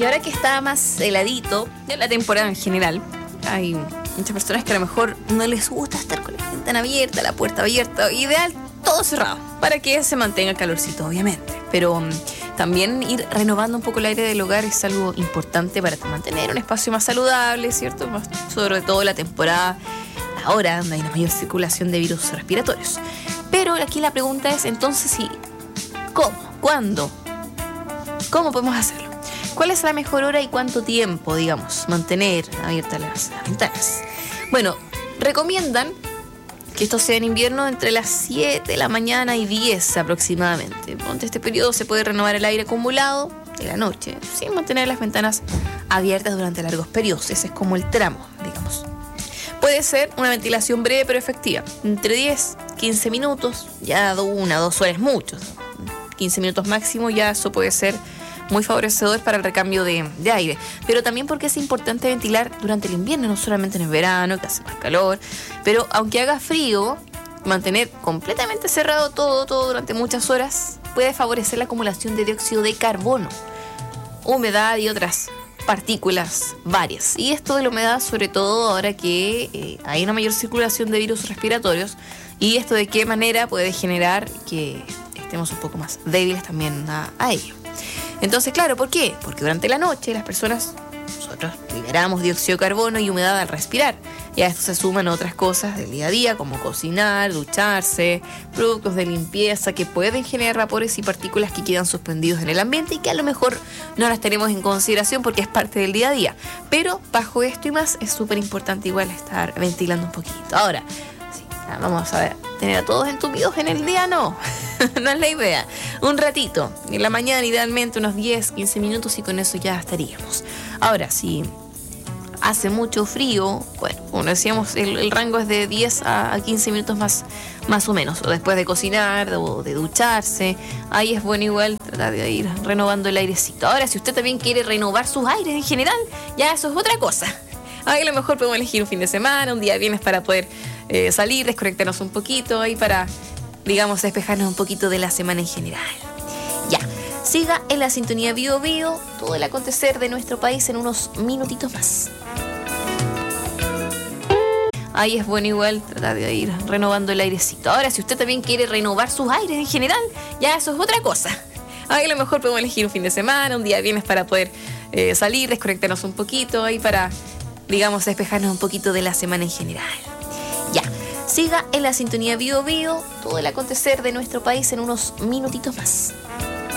Y ahora que está más heladito de la temporada en general, hay muchas personas que a lo mejor no les gusta estar con la ventana abierta, la puerta abierta, ideal todo cerrado, para que se mantenga el calorcito, obviamente. Pero también ir renovando un poco el aire del hogar es algo importante para mantener un espacio más saludable, ¿cierto? Más, sobre todo la temporada ahora, donde hay una mayor circulación de virus respiratorios. Pero aquí la pregunta es, entonces, ¿cómo? ¿Cuándo? ¿Cómo podemos hacerlo? ¿Cuál es la mejor hora y cuánto tiempo, digamos, mantener abiertas las ventanas? Bueno, recomiendan que esto sea en invierno entre las 7 de la mañana y 10 aproximadamente. Durante este periodo se puede renovar el aire acumulado de la noche sin mantener las ventanas abiertas durante largos periodos. Ese es como el tramo, digamos. Puede ser una ventilación breve pero efectiva, entre 10, 15 minutos, ya 1 o 2 horas mucho. 15 minutos máximo, ya eso puede ser muy favorecedor para el recambio de aire. Pero también porque es importante ventilar durante el invierno, no solamente en el verano, que hace más calor. Pero aunque haga frío, mantener completamente cerrado todo durante muchas horas puede favorecer la acumulación de dióxido de carbono, humedad y otras partículas varias. Y esto de la humedad, sobre todo ahora que hay una mayor circulación de virus respiratorios, y esto de qué manera puede generar que estemos un poco más débiles también a ello. Entonces, claro, ¿por qué? Porque durante la noche nosotros liberamos dióxido de carbono y humedad al respirar. Y a esto se suman otras cosas del día a día, como cocinar, ducharse, productos de limpieza que pueden generar vapores y partículas que quedan suspendidos en el ambiente y que a lo mejor no las tenemos en consideración porque es parte del día a día. Pero bajo esto y más es súper importante igual estar ventilando un poquito. Ahora, sí, vamos a ver, tener a todos entumidos en el día, no. No es la idea. Un ratito, en la mañana idealmente unos 10, 15 minutos y con eso ya estaríamos. Ahora, si hace mucho frío, bueno, como decíamos, el rango es de 10 a 15 minutos más o menos. O después de cocinar o de ducharse, ahí es bueno igual tratar de ir renovando el airecito. Ahora, si usted también quiere renovar sus aires en general, ya eso es otra cosa. Ahí a lo mejor podemos elegir un fin de semana, un día viernes para poder salir, desconectarnos un poquito, ahí para, digamos, despejarnos un poquito de la semana en general. Ya, siga en la sintonía Bio Bio, todo el acontecer de nuestro país en unos minutitos más. Ahí es bueno igual tratar de ir renovando el airecito. Ahora, si usted también quiere renovar sus aires en general, ya eso es otra cosa. Ahí a lo mejor podemos elegir un fin de semana, un día viernes para poder salir, desconectarnos un poquito, ahí para, digamos, despejarnos un poquito de la semana en general. Ya. Siga en la sintonía Bio Bio, todo el acontecer de nuestro país en unos minutitos más.